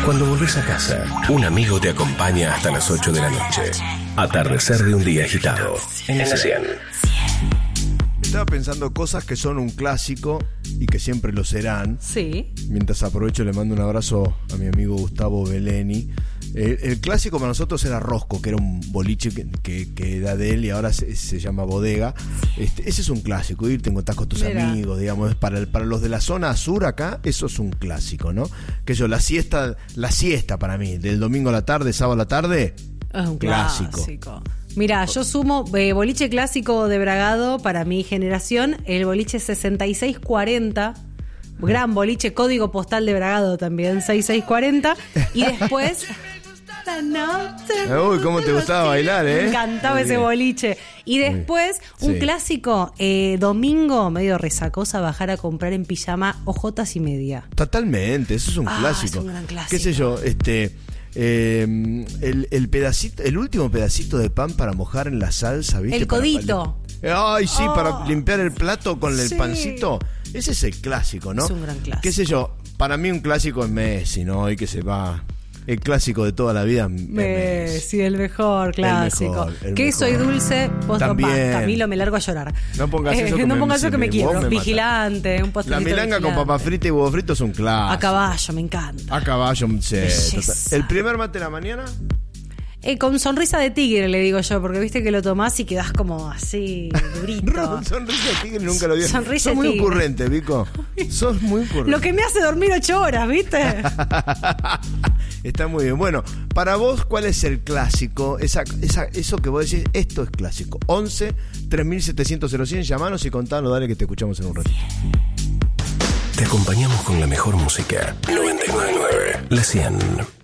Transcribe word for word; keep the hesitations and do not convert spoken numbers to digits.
Cuando volvés a casa, un amigo te acompaña hasta las ocho de la noche. Atardecer de un día agitado. En la cien. Estaba pensando cosas que son un clásico y que siempre lo serán. Sí. Mientras aprovecho, le mando un abrazo a mi amigo Gustavo Beleni. El, el clásico para nosotros era Rosco, que era un boliche que, que, que era de él y ahora se, se llama Bodega. Este, ese es un clásico, ir, te encontrás con tus Mira. amigos, digamos, para, el, para los de la zona sur acá, eso es un clásico, ¿no? Que yo, la siesta, la siesta para mí, del domingo a la tarde, sábado a la tarde, Es un clásico. clásico. Mira, yo sumo eh, boliche clásico de Bragado para mi generación, el boliche sesenta y seis cuarenta, gran boliche, código postal de Bragado también, sesenta y seis cuarenta, y después... Uy, cómo te gustaba bailar, ¿eh? Me encantaba Muy ese bien. boliche. Y después, un Sí. clásico, eh, domingo, medio resacosa, bajar a comprar en pijama ojotas y media. Totalmente, eso es un Ah, clásico. es un gran clásico. ¿Qué sé yo? Este, eh, el, el pedacito, el último pedacito de pan para mojar en la salsa, ¿viste? El Para- codito. para- Ay, sí, Oh. para limpiar el plato con el Sí. pancito. Ese es el clásico, ¿no? Es un gran clásico. ¿Qué sé yo? Para mí un clásico es Messi, ¿no? Y que se va. El clásico de toda la vida es Messi. Messi, el mejor clásico. mejor, el Queso mejor. y dulce, vos También. papá. Camilo, me largo a llorar. No pongas eso que no me- pongas eso si que me me- quiero. vos me Vigilante, un postrecito La milanga con vigilante. papa frita y huevo frito es un clásico. A caballo, me encanta. A caballo, sí, Belleza. total. El primer mate de la mañana. Eh, con sonrisa de tigre, le digo yo, porque viste que lo tomás y quedás como así, durito. Sonrisa de tigre, nunca lo vi. Sonrisa Sos muy de tigre. ocurrente, Vico. Sos muy ocurrente. Lo que me hace dormir ocho horas, ¿viste? Está muy bien. Bueno, para vos, ¿cuál es el clásico? Esa, esa, eso que vos decís, esto es clásico. once, tres mil setecientos, cien, llamanos y contanos, dale que te escuchamos en un ratito. Te acompañamos con la mejor música. noventa y nueve punto nueve. La cien.